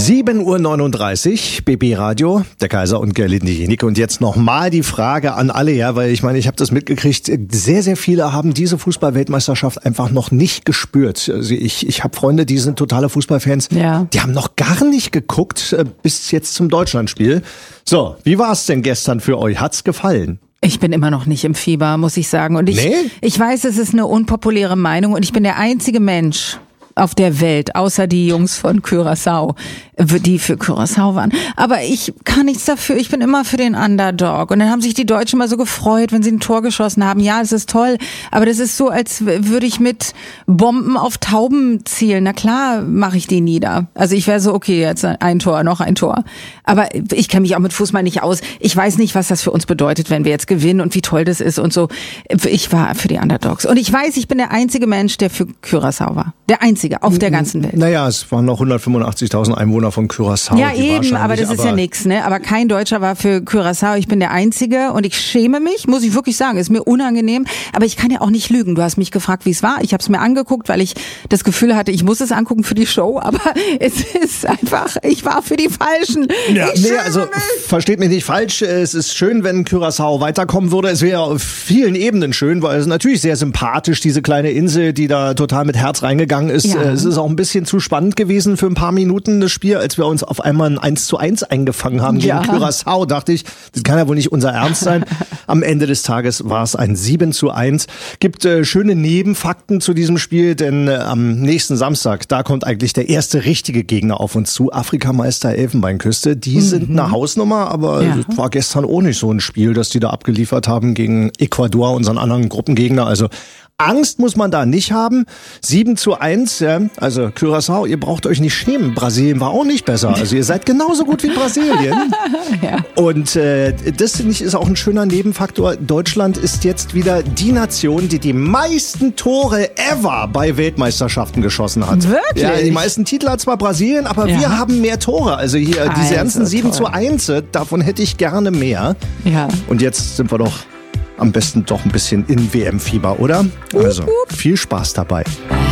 7:39 Uhr, BB Radio, der Kaiser und Gerlinde Jenicke. Und jetzt nochmal die Frage an alle, ja, weil ich meine, ich habe das mitgekriegt, sehr, sehr viele haben diese Fußball-Weltmeisterschaft einfach noch nicht gespürt. Also ich habe Freunde, die sind totale Fußballfans, ja. Die haben noch gar nicht geguckt bis jetzt zum Deutschlandspiel. So, wie war es denn gestern für euch? Hat's gefallen? Ich bin immer noch nicht im Fieber, muss ich sagen. Und ich weiß, es ist eine unpopuläre Meinung und ich bin der einzige Mensch auf der Welt, außer die Jungs von Curaçao, die für Curaçao waren. Aber ich kann nichts dafür. Ich bin immer für den Underdog. Und dann haben sich die Deutschen mal so gefreut, wenn sie ein Tor geschossen haben. Ja, es ist toll. Aber das ist so, als würde ich mit Bomben auf Tauben zielen. Na klar, mache ich die nieder. Also ich wäre so, okay, jetzt ein Tor, noch ein Tor. Aber ich kenne mich auch mit Fußball nicht aus. Ich weiß nicht, was das für uns bedeutet, wenn wir jetzt gewinnen und wie toll das ist und so. Ich war für die Underdogs. Und ich weiß, ich bin der einzige Mensch, der für Curaçao war. Der einzige auf der ganzen Welt. Naja, es waren noch 185.000 Einwohner von Curaçao. Ja, eben, aber das ist ja nichts, ne? Aber kein Deutscher war für Curaçao. Ich bin der Einzige und ich schäme mich, muss ich wirklich sagen. Ist mir unangenehm, aber ich kann ja auch nicht lügen. Du hast mich gefragt, wie es war. Ich habe es mir angeguckt, weil ich das Gefühl hatte, ich muss es angucken für die Show, aber es ist einfach, ich war für die Falschen. Ja, also versteht mich nicht falsch. Es ist schön, wenn Curaçao weiterkommen würde. Es wäre auf vielen Ebenen schön, weil es natürlich sehr sympathisch, diese kleine Insel, die da total mit Herz reingegangen ist. Ja. Es ist auch ein bisschen zu spannend gewesen für ein paar Minuten das Spiel, als wir uns auf einmal ein 1:1 eingefangen haben gegen Curaçao. Dachte ich, das kann ja wohl nicht unser Ernst sein. Am Ende des Tages war es ein 7:1. Gibt schöne Nebenfakten zu diesem Spiel, denn am nächsten Samstag, da kommt eigentlich der erste richtige Gegner auf uns zu. Afrikameister Elfenbeinküste. Die sind eine Hausnummer, aber das war gestern auch nicht so ein Spiel, das die da abgeliefert haben gegen Ecuador, unseren anderen Gruppengegner. Also Angst muss man da nicht haben. 7:1, ja. Also Curaçao, ihr braucht euch nicht schämen. Brasilien war auch nicht besser. Also ihr seid genauso gut wie Brasilien. Ja. Und das, finde ich, ist auch ein schöner Nebenfaktor. Deutschland ist jetzt wieder die Nation, die die meisten Tore ever bei Weltmeisterschaften geschossen hat. Wirklich? Ja, die meisten Titel hat zwar Brasilien, aber wir haben mehr Tore. Also hier diese ganzen 7:1, davon hätte ich gerne mehr. Ja. Und jetzt sind wir doch am besten doch ein bisschen in WM-Fieber, oder? Also viel Spaß dabei.